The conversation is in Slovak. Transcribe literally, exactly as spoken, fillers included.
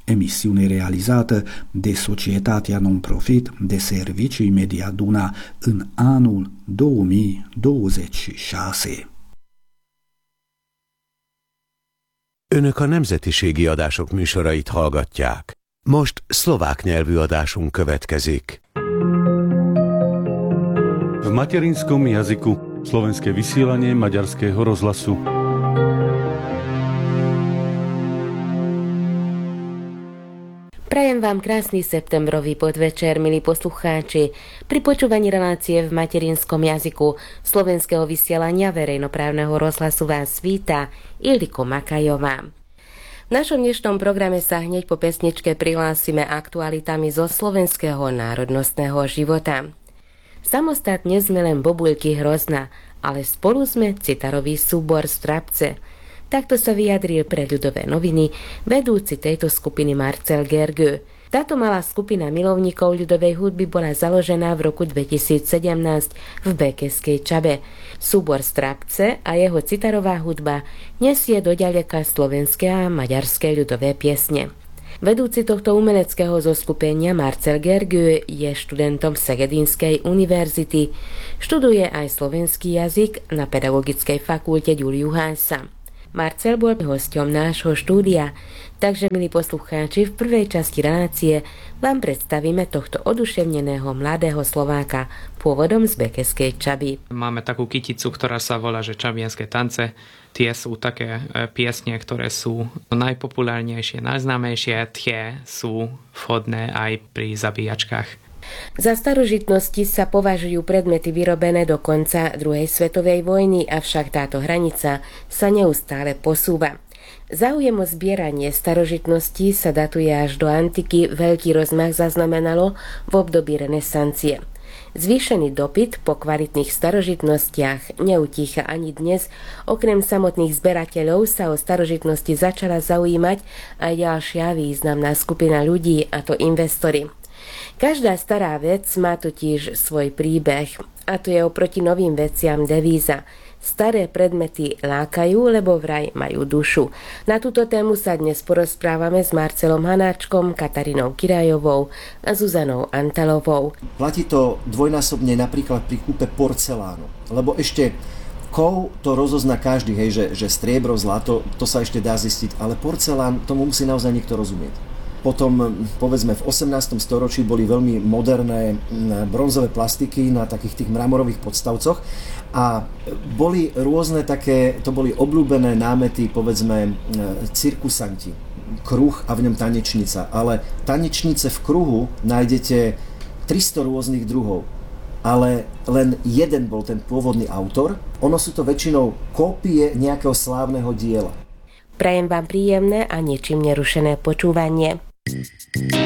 Emisiune realizată de Societatea Non-Profit de Servicii Media Duna în anul două mii douăzeci și șase. Önök a nemzetiségi adások műsorait hallgatják. Most szlovák nyelvű adásunk következik. V materinskom jazyku slovenské vysielanie Maďarského rozhlasu. Prajem vám krásny septembrový podvečer, milí poslucháči. Pri počúvaní relácie v materinskom jazyku slovenského vysielania verejnoprávneho rozhlasu vás víta Ildiko Makajová. V našom dnešnom programe sa hneď po pesničke prihlásime aktualitami zo slovenského národnostného života. Samostatne sme len Bobuľky Hrozna, ale spolu sme citarový súbor Strapce. Takto sa vyjadril pre Ľudové noviny vedúci tejto skupiny Marcel Gergő. Táto malá skupina milovníkov ľudovej hudby bola založená v roku dvetisícsedemnásť v Békeskej Čabe. Súbor Strapce a jeho citarová hudba nesie doďaleka slovenské a maďarské ľudové piesne. Vedúci tohto umeleckého zoskupenia Marcel Gergő je študentom Segedinskej univerzity. Študuje aj slovenský jazyk na Pedagogickej fakulte Juliu Hása. Marcel bol hosťom nášho štúdia, takže, milí poslucháči, v prvej časti relácie vám predstavíme tohto oduševneného mladého Slováka pôvodom z Békeskej Čaby. Máme takú kyticu, ktorá sa volá, že Čabianske tance. Tie sú také piesne, ktoré sú najpopulárnejšie, najznámejšie. Tie sú vhodné aj pri zabíjačkách. Za starožitnosti sa považujú predmety vyrobené do konca druhej svetovej vojny, avšak táto hranica sa neustále posúva. Záujem o zbieranie starožitností sa datuje až do antiky, veľký rozmach zaznamenalo v období renesancie. Zvýšený dopyt po kvalitných starožitnostiach neutícha ani dnes. Okrem samotných zberateľov sa o starožitnosti začala zaujímať aj ďalšia významná skupina ľudí, a to investori. Každá stará vec má totiž svoj príbeh, a to je oproti novým veciam devíza. Staré predmety lákajú, lebo vraj majú dušu. Na túto tému sa dnes porozprávame s Marcelom Hanáčkom, Katarínou Kirajovou a Zuzanou Antalovou. Platí to dvojnásobne napríklad pri kúpe porcelánu, lebo ešte kov to rozozná každý, hej, že, že striebro, zlato, to sa ešte dá zistiť, ale porcelán, tomu musí naozaj niekto rozumieť. Potom, povedzme, v osemnástom storočí boli veľmi moderné bronzové plastiky na takých tých mramorových podstavcoch a boli rôzne také, to boli obľúbené námety, povedzme, cirkusanti. Kruh a v ňom tanečnica, ale tanečnice v kruhu nájdete tristo rôznych druhov, ale len jeden bol ten pôvodný autor. Ono sú to väčšinou kópie nejakého slávneho diela. Prajem vám príjemné a ničím nerušené počúvanie.